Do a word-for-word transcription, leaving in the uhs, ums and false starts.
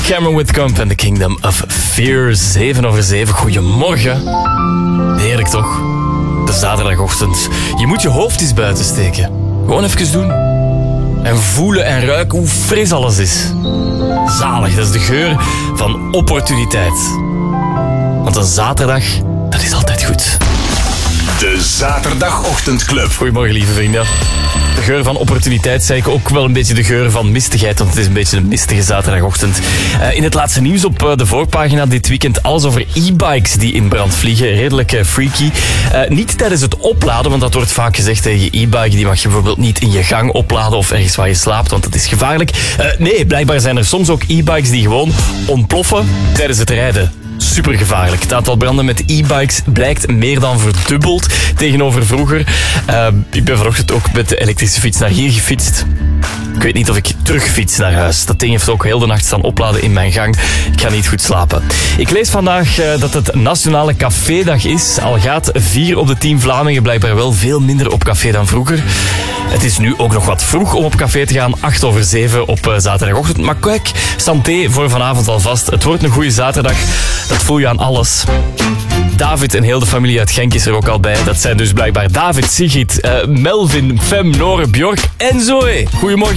Cameron Whitcomb en The Kingdom of Fear. zeven over zeven. Goedemorgen. Heerlijk toch? De zaterdagochtend. Je moet je hoofd eens buiten steken. Gewoon even doen. En voelen en ruiken hoe fris alles is. Zalig, dat is de geur van opportuniteit. Want een zaterdag, dat is altijd goed. De Zaterdagochtendclub. Goedemorgen, lieve vrienden. De geur van opportuniteit zei ik ook wel een beetje de geur van mistigheid, want het is een beetje een mistige zaterdagochtend. Uh, in het laatste nieuws op uh, de voorpagina dit weekend alles over e-bikes die in brand vliegen. Redelijk uh, freaky. Uh, niet tijdens het opladen, want dat wordt vaak gezegd tegen je e-bike. Die mag je bijvoorbeeld niet in je gang opladen of ergens waar je slaapt, want dat is gevaarlijk. Uh, nee, blijkbaar zijn er soms ook e-bikes die gewoon ontploffen tijdens het rijden. Supergevaarlijk. Het aantal branden met e-bikes blijkt meer dan verdubbeld tegenover vroeger. Uh, ik ben vanochtend ook met de elektrische fiets naar hier gefietst. Ik weet niet of ik terugfiets naar huis. Dat ding heeft ook heel de nacht staan opladen in mijn gang. Ik ga niet goed slapen. Ik lees vandaag uh, dat het Nationale Cafédag is. Al gaat vier op de tien Vlamingen blijkbaar wel veel minder op café dan vroeger. Het is nu ook nog wat vroeg om op café te gaan. acht over zeven op uh, zaterdagochtend. Maar kijk, santé voor vanavond alvast. Het wordt een goede zaterdag. Dat voel je aan alles. David en heel de familie uit Genk is er ook al bij. Dat zijn dus blijkbaar David, Sigrid, uh, Melvin, Fem, Nore, Bjork en Zoe. Goedemorgen.